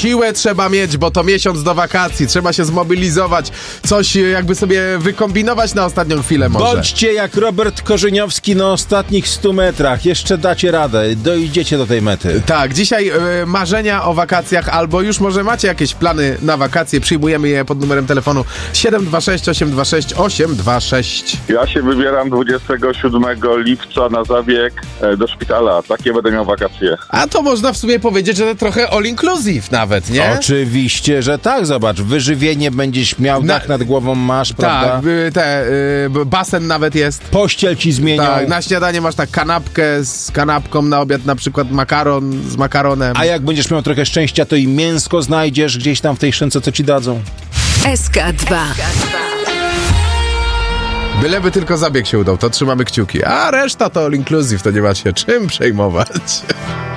Siłę trzeba mieć, bo to miesiąc do wakacji. Trzeba się zmobilizować, coś jakby sobie wykombinować na ostatnią chwilę może. Bądźcie jak Robert Korzeniowski na ostatnich 100 metrach. Jeszcze dacie radę, dojdziecie do tej mety. Tak, dzisiaj marzenia o wakacjach, albo już może macie jakieś plany na wakacje. Przyjmujemy je pod numerem telefonu 726 826 826. Ja się wybieram 27 lipca na zabieg do szpitala. Takie będę miał wakacje. A to można w sumie powiedzieć, że to trochę all inclusive nawet, nie? Oczywiście, że tak. Zobacz, wyżywienie będziesz miał, dach nad głową masz, prawda? Tak, basen nawet jest. Pościel ci zmienią. Tak, na śniadanie masz tak kanapkę z kanapką, na obiad na przykład makaron z makaronem. A jak będziesz miał trochę szczęścia, to i mięsko znajdziesz gdzieś tam w tej szynce, co ci dadzą. SK2. Byleby tylko zabieg się udał, to trzymamy kciuki. A reszta to all inclusive, to nie ma się czym przejmować.